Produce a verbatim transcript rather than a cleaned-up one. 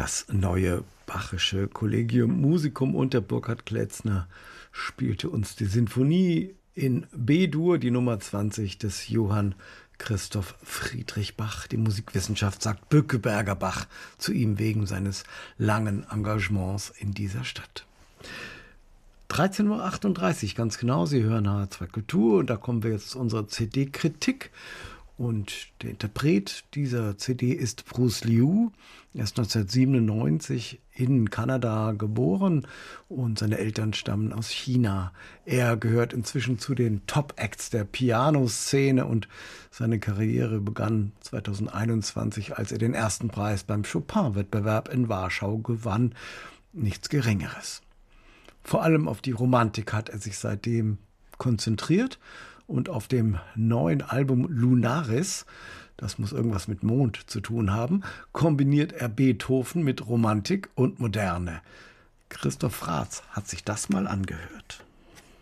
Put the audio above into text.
Das neue Bachische Collegium Musicum unter Burkhard Klätzner spielte uns die Sinfonie in B-Dur, die Nummer zwanzig des Johann Christoph Friedrich Bach. Die Musikwissenschaft sagt Bückeberger Bach zu ihm wegen seines langen Engagements in dieser Stadt. dreizehn Uhr achtunddreißig, ganz genau. Sie hören H zwei Kultur und da kommen wir jetzt zu unserer C D-Kritik. Und der Interpret dieser C D ist Bruce Liu. Er ist neunzehnhundertsiebenundneunzig in Kanada geboren und seine Eltern stammen aus China. Er gehört inzwischen zu den Top-Acts der Pianoszene und seine Karriere begann zweitausendeinundzwanzig, als er den ersten Preis beim Chopin-Wettbewerb in Warschau gewann. Nichts Geringeres. Vor allem auf die Romantik hat er sich seitdem konzentriert. Und auf dem neuen Album Lunaris, das muss irgendwas mit Mond zu tun haben, kombiniert er Beethoven mit Romantik und Moderne. Christoph Fraatz hat sich das mal angehört.